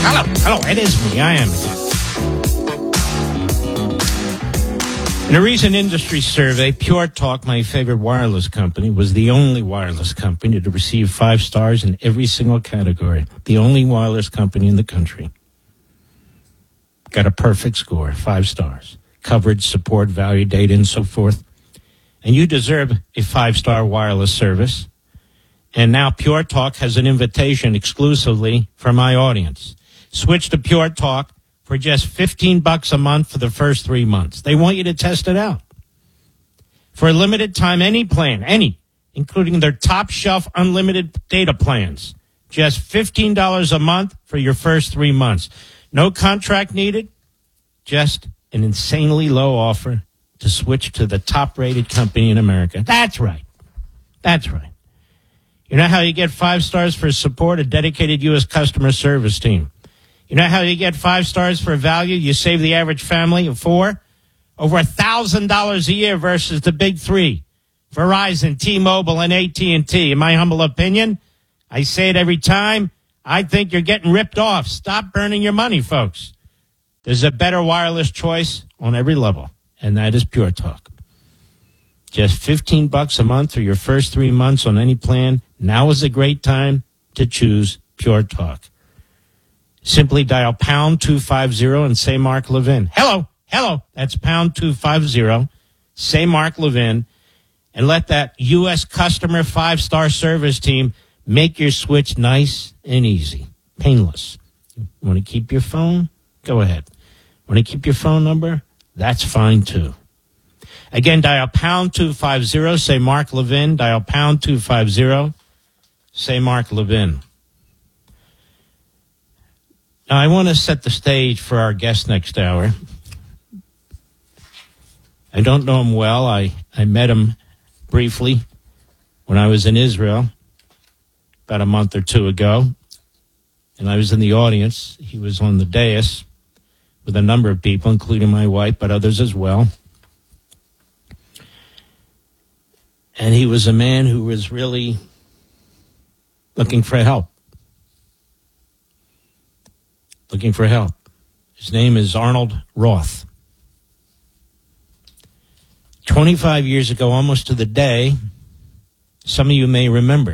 Hello, it is me. I am. In a recent industry survey, Pure Talk, my favorite wireless company, was the only wireless company to receive 5 stars in every single category. The only wireless company in the country. Got a perfect score, 5 stars. Coverage, support, value, data, and so forth. And you deserve a 5-star wireless service. And now Pure Talk has an invitation exclusively for my audience. Switch to Pure Talk for just $15 a month for the first 3 months. They want you to test it out. For a limited time, any plan, including their top shelf unlimited data plans, just $15 a month for your first 3 months. No contract needed, just an insanely low offer to switch to the top-rated company in America. That's right. You know how you get 5 stars for support? A dedicated U.S. customer service team. You know how you get 5 stars for value? You save the average family of 4 over $1,000 a year versus the big 3, Verizon, T-Mobile, and AT&T. In my humble opinion, I say it every time, I think you're getting ripped off. Stop burning your money, folks. There's a better wireless choice on every level, and that is Pure Talk. Just $15 a month for your first 3 months on any plan. Now is a great time to choose Pure Talk. Simply dial pound 250 and say Mark Levin. Hello. That's pound 250. Say Mark Levin. And let that U.S. customer 5-star service team make your switch nice and easy. Painless. You want to keep your phone? Go ahead. Want to keep your phone number? That's fine too. Again, dial pound 250. Say Mark Levin. Dial pound 250. Say Mark Levin. Now, I want to set the stage for our guest next hour. I don't know him well. I met him briefly when I was in Israel about a month or two ago, and I was in the audience. He was on the dais with a number of people, including my wife, but others as well. And he was a man who was really looking for help. His name is Arnold Roth. 25 years ago, almost to the day, some of you may remember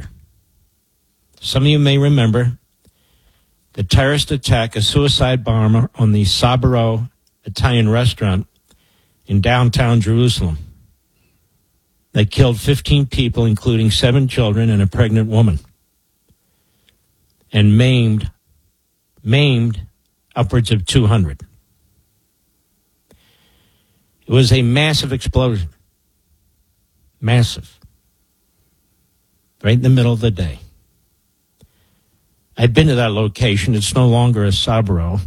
the terrorist attack, a suicide bomber on the Sabaro Italian restaurant in downtown Jerusalem. They killed 15 people, including 7 children and a pregnant woman, and maimed upwards of 200. It was a massive explosion. Massive. Right in the middle of the day. I've been to that location. It's no longer a Sabaro.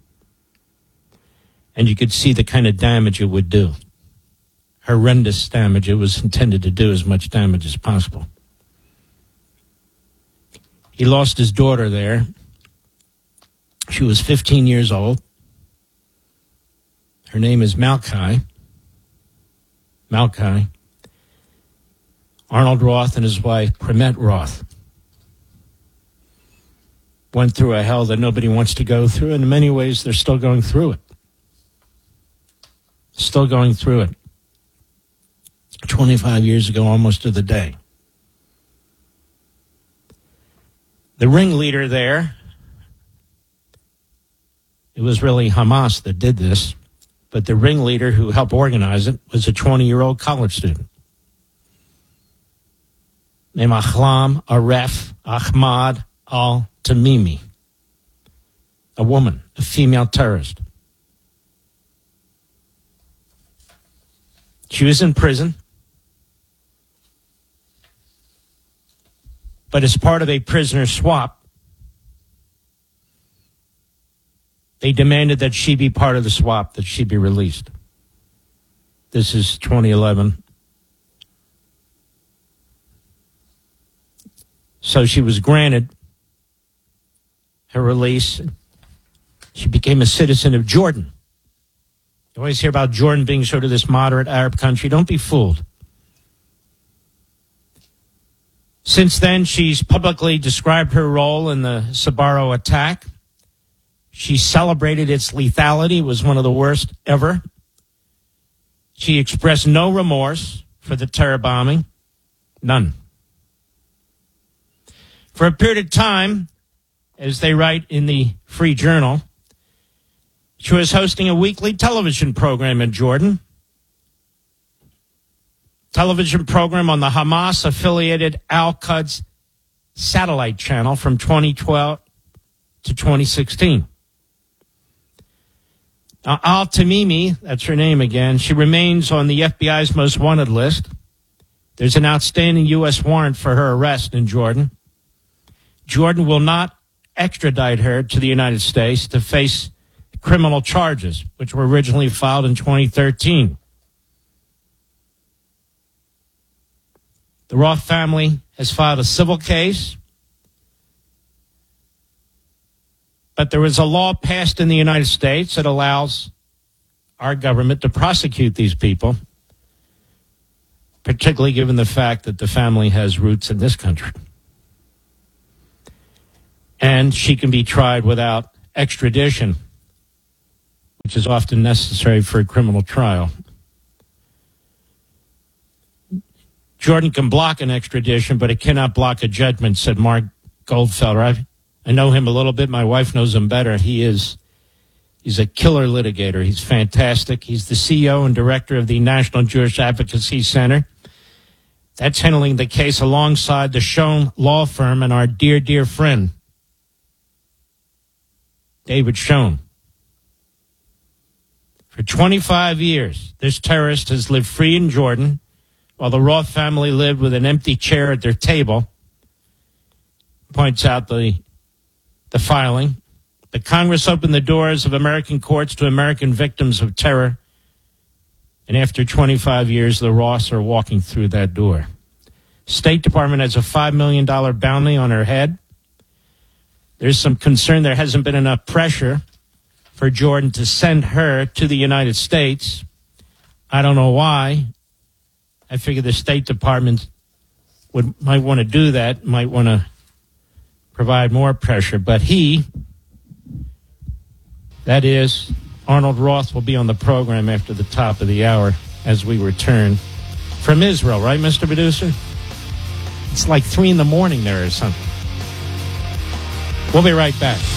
And you could see the kind of damage it would do. Horrendous damage. It was intended to do as much damage as possible. He lost his daughter there. She was 15 years old. Her name is Malchi. Arnold Roth and his wife, Primet Roth, went through a hell that nobody wants to go through, and in many ways, they're still going through it. 25 years ago, almost to the day. The ringleader there, it was really Hamas that did this, but the ringleader who helped organize it was a 20-year-old college student named Ahlam Aref Ahmad al-Tamimi, a woman, a female terrorist. She was in prison, but as part of a prisoner swap, they demanded that she be part of the swap, that she be released. This is 2011. So she was granted her release. She became a citizen of Jordan. You always hear about Jordan being sort of this moderate Arab country. Don't be fooled. Since then, she's publicly described her role in the Sabaro attack She celebrated its lethality. It was one of the worst ever. She expressed no remorse for the terror bombing. None. For a period of time, as they write in the Free Journal, she was hosting a weekly television program in Jordan. Television program on the Hamas-affiliated Al-Quds satellite channel from 2012 to 2016. Now, Al-Tamimi, that's her name again, she remains on the FBI's most wanted list. There's an outstanding U.S. warrant for her arrest in Jordan. Jordan will not extradite her to the United States to face criminal charges, which were originally filed in 2013. The Roth family has filed a civil case, but there is a law passed in the United States that allows our government to prosecute these people, particularly given the fact that the family has roots in this country. And she can be tried without extradition, which is often necessary for a criminal trial. Jordan can block an extradition, but it cannot block a judgment, said Mark Goldfelder. I know him a little bit. My wife knows him better. He's a killer litigator. He's fantastic. He's the CEO and director of the National Jewish Advocacy Center. That's handling the case alongside the Schoen law firm and our dear, dear friend, David Schoen. For 25 years, this terrorist has lived free in Jordan, while the Roth family lived with an empty chair at their table. Points out the filing. The Congress opened the doors of American courts to American victims of terror, and after 25 years, the Roths are walking through that door. State Department has a $5 million bounty on her head. There's some concern there hasn't been enough pressure for Jordan to send her to the United States. I don't know why. I figure the State Department might want to do that, might want to provide more pressure. But that is, Arnold Roth will be on the program after the top of the hour as we return from Israel, right, Mr. Producer? It's like 3 a.m. there or something. We'll be right back.